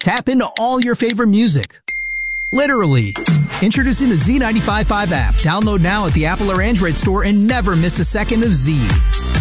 Tap into all your favorite music. Literally. Introducing the Z95.5 app. Download now at the Apple or Android store and never miss a second of Z.